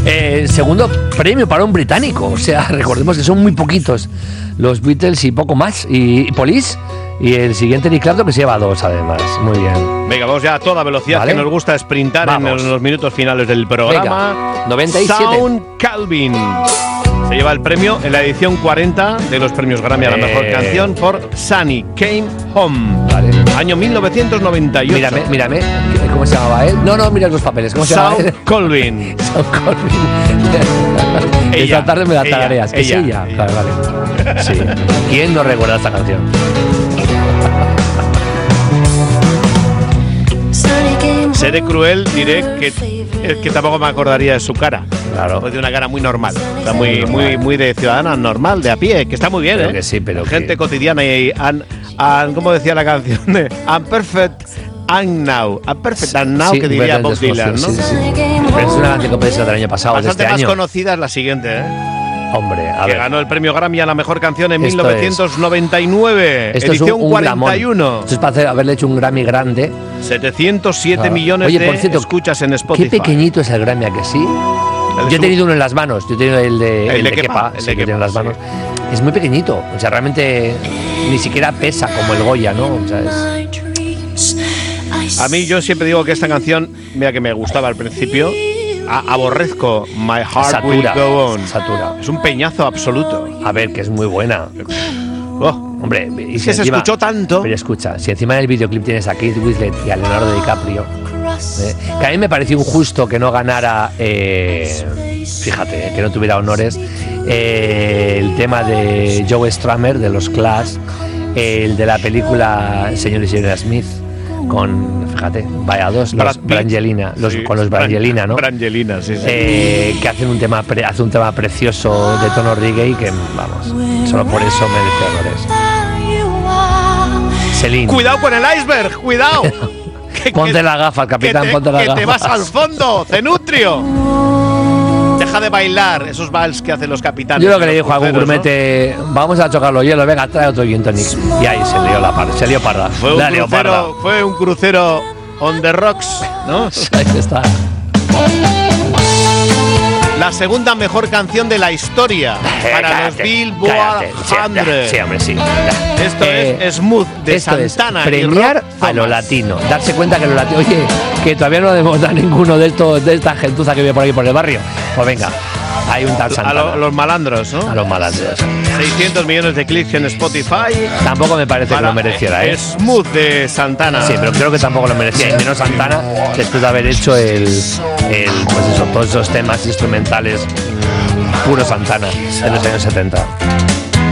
Segundo premio para un británico. O sea, recordemos que son muy poquitos los Beatles y poco más. Y Police. Y el siguiente Eric Clapton, que se lleva 2 además. Muy bien. Venga, vamos ya a toda velocidad, ¿vale? Que nos gusta sprintar en los minutos finales del programa. Venga, 97. Sound Calvin se lleva el premio en la edición 40 de los premios Grammy a la mejor canción por Sunny Came Home. Vale. Año 1998. Mírame. ¿Cómo se llamaba él? No, mira los papeles. ¿Cómo se llamaba él? Calvin. Sound Calvin. Esta tarde me la tarareas. Es ella. Vale. Sí. ¿Quién no recuerda esta canción? Seré cruel, diré que tampoco me acordaría de su cara. Claro. De una cara muy normal. Está muy de ciudadana normal, de a pie, que está muy bien, Que sí, pero gente cotidiana y como decía la canción de I'm perfect and now. I'm perfect and now, que diría Bob Dylan, ¿no? Sí. Pero es una canción que puede ser del año pasado, bastante de este más año. conocida es la siguiente, Hombre, a ver. Ganó el premio Grammy a la mejor canción en 1999, edición 41. Esto es para haberle hecho un Grammy grande. 707 millones de escuchas en Spotify. Qué pequeñito es el Grammy, ¿a que sí? Yo he tenido uno en las manos. Yo he tenido el de Kepa, que tiene en las manos. Es muy pequeñito. O sea, realmente ni siquiera pesa como el Goya, ¿no? O sea, A mí yo siempre digo que esta canción, mira que me gustaba al principio, aborrezco My Heart Will Go On. Satura. Es un peñazo absoluto. A ver, que es muy buena. Hombre, y si encima, se escuchó tanto. Pero escucha, si encima en el videoclip tienes a Kate Winslet y a Leonardo DiCaprio, que a mí me pareció injusto que no ganara, fíjate, que no tuviera honores, el tema de Joe Strummer de los Clash, el de la película Señor y Señora Smith, con, fíjate, vaya dos, los Brangelina, con los Brangelina, ¿no? Brangelina, sí. Que hacen un tema precioso de tono reggae que, vamos, solo por eso merece honores. Celine. Cuidado con el iceberg, cuidado. Ponte la gafa, capitán, ponte la gafa. Que te vas al fondo, Cenutrio. Deja de bailar esos vals que hacen los capitanes. Yo lo que le dijo a algún grumete, ¿no? Vamos a chocar los hielos, venga, trae otro gin tonic. Y ahí se lió parda. Fue un crucero on the rocks, ¿no? Ahí está. La segunda mejor canción de la historia para los Billboard 100. Sí, hombre, sí. Esto es Smooth de Santana. Es premiar a lo latino. Darse cuenta que lo latino. Oye, que todavía no debemos dar ninguno de esta gentuza que vive por aquí por el barrio. Pues venga, hay un tal Santana. A los malandros, ¿no? A los malandros. 600 millones de clics en Spotify. Tampoco me parece que lo mereciera, Smooth de Santana. Sí, pero creo que tampoco lo merecía. Y menos Santana, después de haber hecho pues eso, todos esos temas instrumentales puro Santana en los años 70.